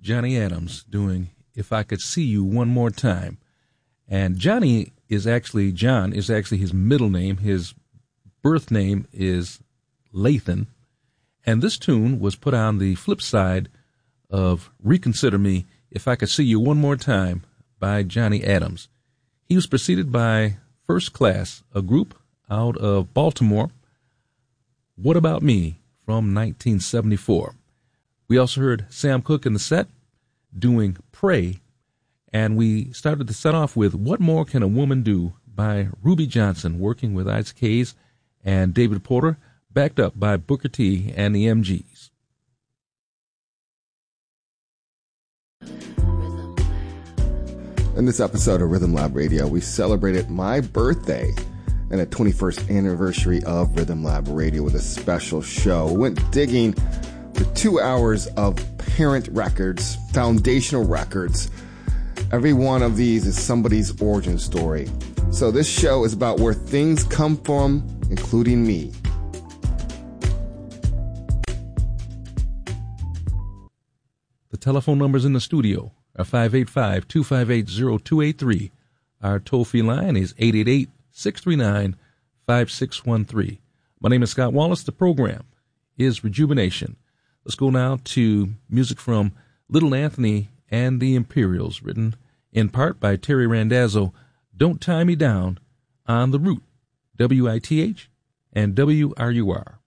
Johnny Adams doing If I Could See You One More Time. And John is actually his middle name. His birth name is Lathan. And this tune was put on the flip side of Reconsider Me, If I Could See You One More Time by Johnny Adams. He was preceded by First Class, a group out of Baltimore. What About Me from 1974. We also heard Sam Cooke in the set doing Pray. And we started the set off with What More Can a Woman Do by Ruby Johnson, working with Isaac Hayes and David Porter, backed up by Booker T and the MGs. In this episode of Rhythm Lab Radio, we celebrated my birthday and the 21st anniversary of Rhythm Lab Radio with a special show. We went digging for 2 hours of parent records, foundational records. Every one of these is somebody's origin story. So this show is about where things come from, including me. The telephone numbers in the studio are 585-258-0283. Our toll-free line is 888-639-5613. My name is Scott Wallace. The program is Rejuvenation. Let's go now to music from Little Anthony and the Imperials, written in part by Terry Randazzo. Don't Tie Me Down on The Root, WITH and WRUR.